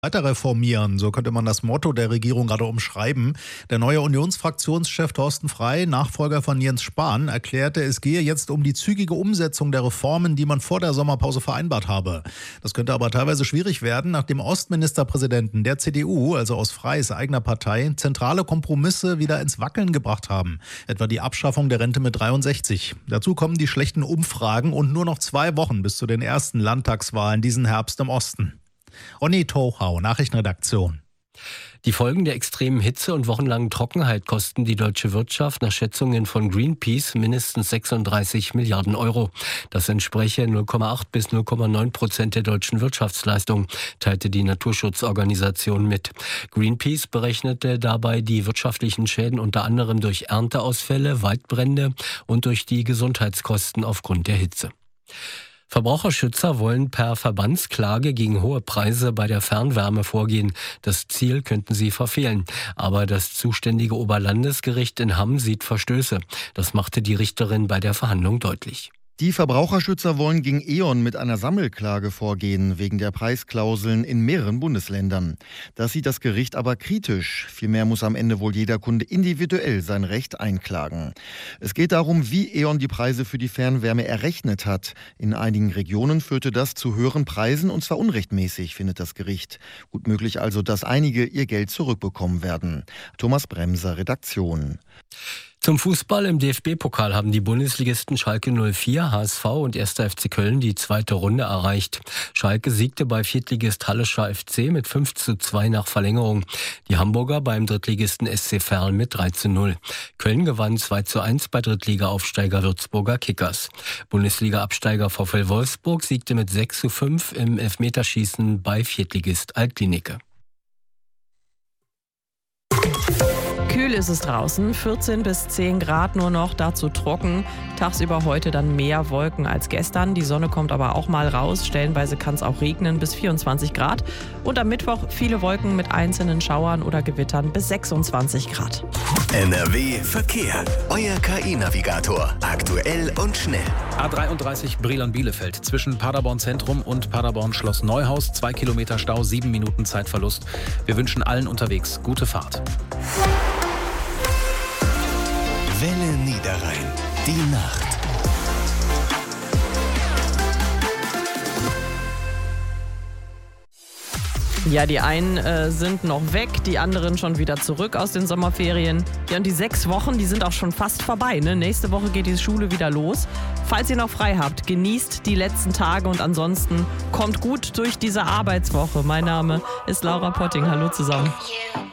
Weiter reformieren, so könnte man das Motto der Regierung gerade umschreiben. Der neue Unionsfraktionschef Thorsten Frey, Nachfolger von Jens Spahn, erklärte, es gehe jetzt um die zügige Umsetzung der Reformen, die man vor der Sommerpause vereinbart habe. Das könnte aber teilweise schwierig werden, nachdem Ostministerpräsidenten der CDU, also aus Freys eigener Partei, zentrale Kompromisse wieder ins Wackeln gebracht haben. Etwa die Abschaffung der Rente mit 63. Dazu kommen die schlechten Umfragen und nur noch 2 Wochen bis zu den ersten Landtagswahlen diesen Herbst im Osten. Onni Tochau, Nachrichtenredaktion. Die Folgen der extremen Hitze und wochenlangen Trockenheit kosten die deutsche Wirtschaft nach Schätzungen von Greenpeace mindestens 36 Milliarden Euro. Das entspräche 0,8 bis 0,9% der deutschen Wirtschaftsleistung, teilte die Naturschutzorganisation mit. Greenpeace berechnete dabei die wirtschaftlichen Schäden unter anderem durch Ernteausfälle, Waldbrände und durch die Gesundheitskosten aufgrund der Hitze. Verbraucherschützer wollen per Verbandsklage gegen hohe Preise bei der Fernwärme vorgehen. Das Ziel könnten sie verfehlen. Aber das zuständige Oberlandesgericht in Hamm sieht Verstöße. Das machte die Richterin bei der Verhandlung deutlich. Die Verbraucherschützer wollen gegen E.ON mit einer Sammelklage vorgehen, wegen der Preisklauseln in mehreren Bundesländern. Das sieht das Gericht aber kritisch. Vielmehr muss am Ende wohl jeder Kunde individuell sein Recht einklagen. Es geht darum, wie E.ON die Preise für die Fernwärme errechnet hat. In einigen Regionen führte das zu höheren Preisen, und zwar unrechtmäßig, findet das Gericht. Gut möglich also, dass einige ihr Geld zurückbekommen werden. Thomas Bremser, Redaktion. Zum Fußball im DFB-Pokal haben die Bundesligisten Schalke 04, HSV und 1. FC Köln die zweite Runde erreicht. Schalke siegte bei Viertligist Hallischer FC mit 5:2 nach Verlängerung. Die Hamburger beim Drittligisten SC Verl mit 3:0. Köln gewann 2:1 bei Drittliga-Aufsteiger Würzburger Kickers. Bundesliga-Absteiger VfL Wolfsburg siegte mit 6:5 im Elfmeterschießen bei Viertligist Altlinike. Kühl ist es draußen, 14 bis 10 Grad nur noch, dazu trocken. Tagsüber heute dann mehr Wolken als gestern. Die Sonne kommt aber auch mal raus. Stellenweise kann es auch regnen bis 24 Grad. Und am Mittwoch viele Wolken mit einzelnen Schauern oder Gewittern bis 26 Grad. NRW Verkehr. Euer KI-Navigator. Aktuell und schnell. A33 Brilon-Bielefeld zwischen Paderborn Zentrum und Paderborn Schloss Neuhaus. 2 Kilometer Stau, 7 Minuten Zeitverlust. Wir wünschen allen unterwegs gute Fahrt. Welle Niederrhein. Die Nacht. Ja, die einen sind noch weg, die anderen schon wieder zurück aus den Sommerferien. Ja, und die 6 Wochen, die sind auch schon fast vorbei, ne? Nächste Woche geht die Schule wieder los. Falls ihr noch frei habt, genießt die letzten Tage und ansonsten kommt gut durch diese Arbeitswoche. Mein Name ist Laura Potting. Hallo zusammen.